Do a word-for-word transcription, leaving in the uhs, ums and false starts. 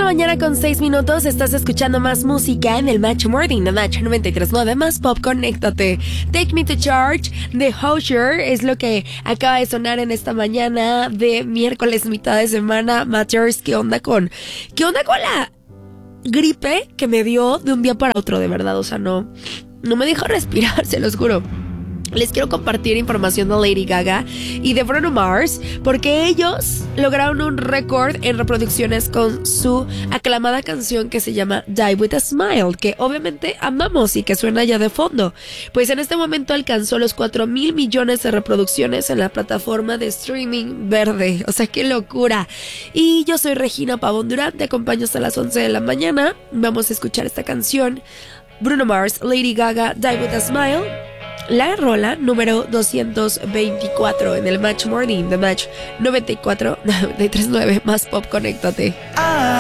mañana con seis minutos. Estás escuchando más música en el Match Morning de Match noventa y tres punto nueve. Más pop, conéctate. Take Me to Church de Hozier es lo que acaba de sonar en esta mañana de miércoles, mitad de semana. Matchers, ¿qué onda con? ¿Qué onda con la gripe que me dio de un día para otro? De verdad, o sea, no, no me dejo respirar, se los juro. Les quiero compartir información de Lady Gaga y de Bruno Mars porque ellos lograron un récord en reproducciones con su aclamada canción que se llama Die With A Smile, que obviamente amamos y que suena ya de fondo. Pues en este momento alcanzó los cuatro mil millones de reproducciones en la plataforma de streaming verde. O sea, qué locura. Y yo soy Regina Pavón Durán, te acompaño hasta las once de la mañana. Vamos a escuchar esta canción. Bruno Mars, Lady Gaga, Die With A Smile. La rola número doscientos veinticuatro en el Match Morning de Match noventa y cuatro, noventa y tres punto nueve. Más pop, conéctate.